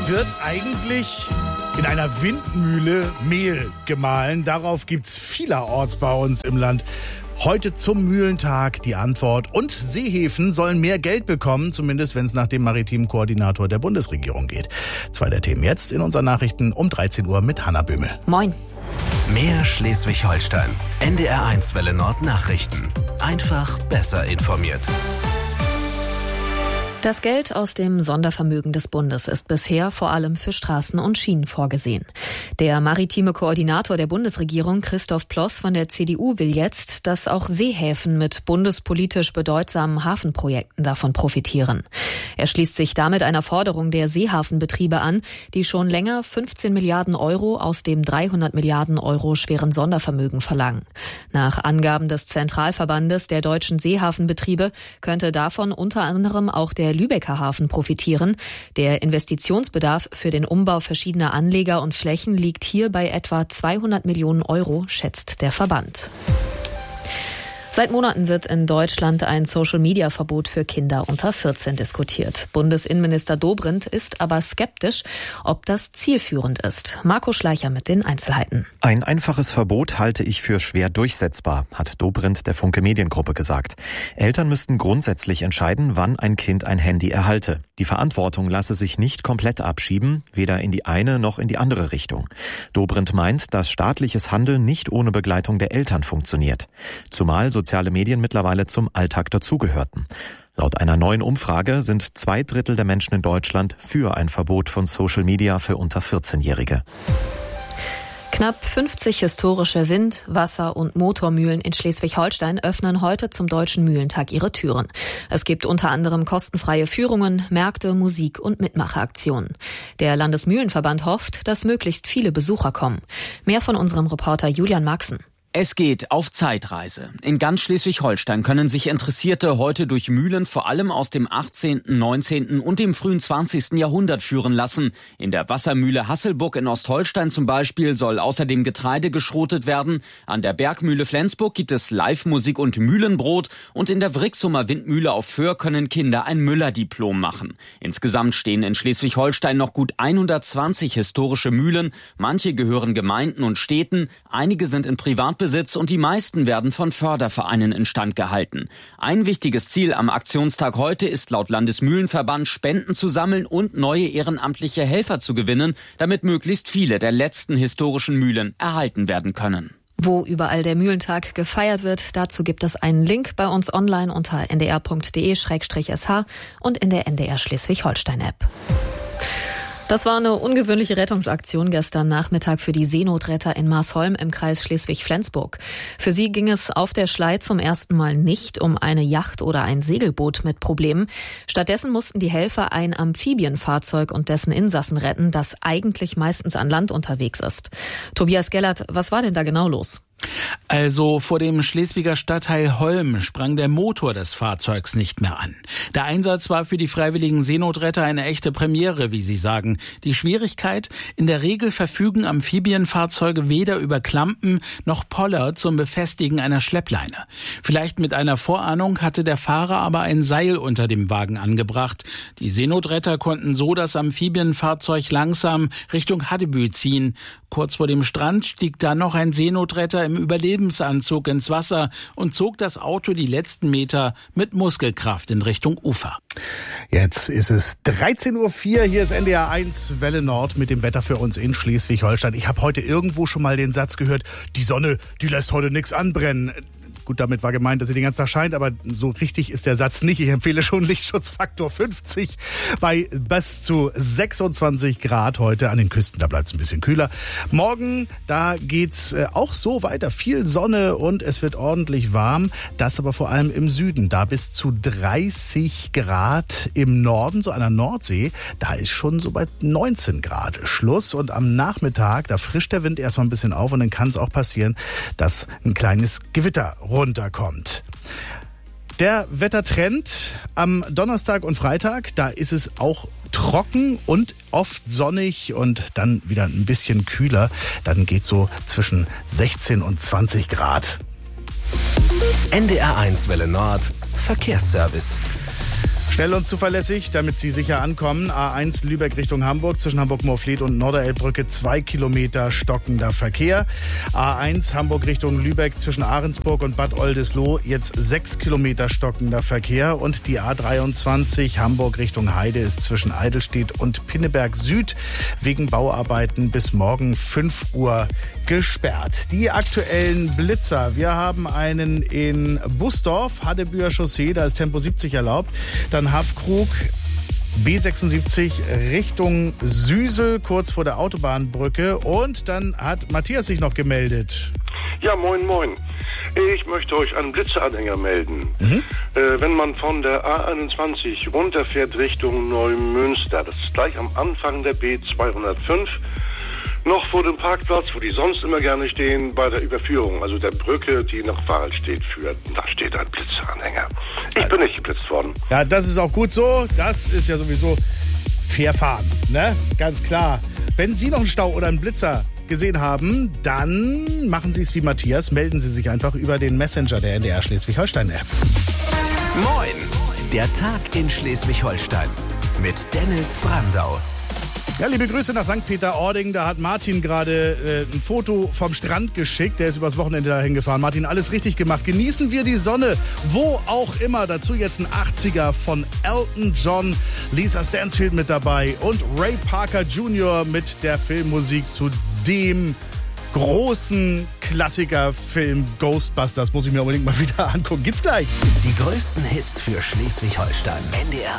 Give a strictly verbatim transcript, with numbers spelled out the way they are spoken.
wird eigentlich in einer Windmühle Mehl gemahlen? Darauf gibt's vielerorts bei uns im Land. Heute zum Mühlentag die Antwort. Und Seehäfen sollen mehr Geld bekommen, zumindest wenn es nach dem maritimen Koordinator der Bundesregierung geht. Zwei der Themen jetzt in unseren Nachrichten um dreizehn Uhr mit Hanna Böhmel. Moin. Mehr Schleswig-Holstein. N D R eins Welle Nord Nachrichten. Einfach besser informiert. Das Geld aus dem Sondervermögen des Bundes ist bisher vor allem für Straßen und Schienen vorgesehen. Der maritime Koordinator der Bundesregierung, Christoph Ploss von der C D U, will jetzt, dass auch Seehäfen mit bundespolitisch bedeutsamen Hafenprojekten davon profitieren. Er schließt sich damit einer Forderung der Seehafenbetriebe an, die schon länger fünfzehn Milliarden Euro aus dem dreihundert Milliarden Euro schweren Sondervermögen verlangen. Nach Angaben des Zentralverbandes der deutschen Seehafenbetriebe könnte davon unter anderem auch der Lübecker Hafen profitieren. Der Investitionsbedarf für den Umbau verschiedener Anleger und Flächen liegt hier bei etwa zweihundert Millionen Euro, schätzt der Verband. Seit Monaten wird in Deutschland ein Social-Media-Verbot für Kinder unter vierzehn diskutiert. Bundesinnenminister Dobrindt ist aber skeptisch, ob das zielführend ist. Marco Schleicher mit den Einzelheiten. Ein einfaches Verbot halte ich für schwer durchsetzbar, hat Dobrindt der Funke Mediengruppe gesagt. Eltern müssten grundsätzlich entscheiden, wann ein Kind ein Handy erhalte. Die Verantwortung lasse sich nicht komplett abschieben, weder in die eine noch in die andere Richtung. Dobrindt meint, dass staatliches Handeln nicht ohne Begleitung der Eltern funktioniert. Zumal soziale Medien mittlerweile zum Alltag dazugehörten. Laut einer neuen Umfrage sind zwei Drittel der Menschen in Deutschland für ein Verbot von Social Media für unter vierzehnjährige. Knapp fünfzig historische Wind-, Wasser- und Motormühlen in Schleswig-Holstein öffnen heute zum Deutschen Mühlentag ihre Türen. Es gibt unter anderem kostenfreie Führungen, Märkte, Musik- und Mitmachaktionen. Der Landesmühlenverband hofft, dass möglichst viele Besucher kommen. Mehr von unserem Reporter Julian Maxen. Es geht auf Zeitreise. In ganz Schleswig-Holstein können sich Interessierte heute durch Mühlen vor allem aus dem achtzehnten, neunzehnten und dem frühen zwanzigsten Jahrhundert führen lassen. In der Wassermühle Hasselburg in Ostholstein zum Beispiel soll außerdem Getreide geschrotet werden. An der Bergmühle Flensburg gibt es Live-Musik und Mühlenbrot. Und in der Wrixumer Windmühle auf Föhr können Kinder ein Müller-Diplom machen. Insgesamt stehen in Schleswig-Holstein noch gut hundertzwanzig historische Mühlen. Manche gehören Gemeinden und Städten, einige sind in Privatbesitz und die meisten werden von Fördervereinen instand gehalten. Ein wichtiges Ziel am Aktionstag heute ist laut Landesmühlenverband, Spenden zu sammeln und neue ehrenamtliche Helfer zu gewinnen, damit möglichst viele der letzten historischen Mühlen erhalten werden können. Wo überall der Mühlentag gefeiert wird, dazu gibt es einen Link bei uns online unter n d r punkt d e slash s h und in der N D R Schleswig-Holstein-App. Das war eine ungewöhnliche Rettungsaktion gestern Nachmittag für die Seenotretter in Marsholm im Kreis Schleswig-Flensburg. Für sie ging es auf der Schlei zum ersten Mal nicht um eine Yacht oder ein Segelboot mit Problemen. Stattdessen mussten die Helfer ein Amphibienfahrzeug und dessen Insassen retten, das eigentlich meistens an Land unterwegs ist. Tobias Gellert, was war denn da genau los? Also vor dem Schleswiger Stadtteil Holm sprang der Motor des Fahrzeugs nicht mehr an. Der Einsatz war für die freiwilligen Seenotretter eine echte Premiere, wie sie sagen. Die Schwierigkeit: In der Regel verfügen Amphibienfahrzeuge weder über Klampen noch Poller zum Befestigen einer Schleppleine. Vielleicht mit einer Vorahnung hatte der Fahrer aber ein Seil unter dem Wagen angebracht. Die Seenotretter konnten so das Amphibienfahrzeug langsam Richtung Haddebühl ziehen. Kurz vor dem Strand stieg dann noch ein Seenotretter im Überlebensanzug ins Wasser und zog das Auto die letzten Meter mit Muskelkraft in Richtung Ufer. Jetzt ist es dreizehn Uhr vier, hier ist N D R eins Welle Nord mit dem Wetter für uns in Schleswig-Holstein. Ich habe heute irgendwo schon mal den Satz gehört, die Sonne, die lässt heute nichts anbrennen. Gut, damit war gemeint, dass sie den ganzen Tag scheint, aber so richtig ist der Satz nicht. Ich empfehle schon Lichtschutzfaktor fünfzig bei bis zu sechsundzwanzig Grad heute. An den Küsten, da bleibt es ein bisschen kühler. Morgen, da geht's auch so weiter. Viel Sonne und es wird ordentlich warm. Das aber vor allem im Süden. Da bis zu dreißig Grad im Norden, so an der Nordsee. Da ist schon so bei neunzehn Grad Schluss. Und am Nachmittag, da frischt der Wind erstmal ein bisschen auf und dann kann es auch passieren, dass ein kleines Gewitter runterkommt. Der Wettertrend am Donnerstag und Freitag, da ist es auch trocken und oft sonnig und dann wieder ein bisschen kühler. Dann geht so zwischen sechzehn und zwanzig Grad. N D R eins Welle Nord Verkehrsservice. Schnell und zuverlässig, damit Sie sicher ankommen. A eins Lübeck Richtung Hamburg, zwischen Hamburg-Moorfleet und Norderelbbrücke zwei Kilometer stockender Verkehr. A eins Hamburg Richtung Lübeck, zwischen Ahrensburg und Bad Oldesloe jetzt sechs Kilometer stockender Verkehr. Und die A dreiundzwanzig Hamburg Richtung Heide ist zwischen Eidelstedt und Pinneberg Süd wegen Bauarbeiten bis morgen fünf Uhr gesperrt. Die aktuellen Blitzer. Wir haben einen in Busdorf, Haddebüher Chaussee, da ist Tempo siebzig erlaubt. Dann Haffkrug, B sechsundsiebzig Richtung Süsel, kurz vor der Autobahnbrücke. Und dann hat Matthias sich noch gemeldet. Ja, moin, moin. Ich möchte euch einen Blitzeranhänger melden. Mhm. Äh, wenn man von der A einundzwanzig runterfährt Richtung Neumünster, das ist gleich am Anfang der B zweihundertfünf, noch vor dem Parkplatz, wo die sonst immer gerne stehen, bei der Überführung, also der Brücke, die nach Wahlstedt führt. Da steht ein Blitzeranhänger. Ich bin nicht geblitzt worden. Ja, das ist auch gut so. Das ist ja sowieso fair fahren, ne? Ganz klar. Wenn Sie noch einen Stau oder einen Blitzer gesehen haben, dann machen Sie es wie Matthias. Melden Sie sich einfach über den Messenger der N D R Schleswig-Holstein-App. Moin, der Tag in Schleswig-Holstein mit Dennis Brandau. Ja, liebe Grüße nach Sankt Peter-Ording. Da hat Martin gerade äh, ein Foto vom Strand geschickt. Der ist übers Wochenende dahin gefahren. Martin, alles richtig gemacht. Genießen wir die Sonne, wo auch immer. Dazu jetzt ein achtziger von Elton John, Lisa Stansfield mit dabei und Ray Parker Junior mit der Filmmusik zu dem großen Klassikerfilm Ghostbusters. Muss ich mir unbedingt mal wieder angucken. Gibt's gleich. Die größten Hits für Schleswig-Holstein. N D R